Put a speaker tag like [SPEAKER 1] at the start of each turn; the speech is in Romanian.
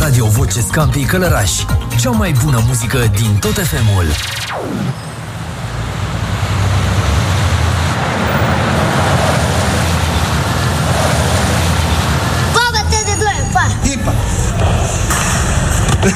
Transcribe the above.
[SPEAKER 1] Radio Voce Scampii Călărași. Cea mai bună muzică din tot FM-ul.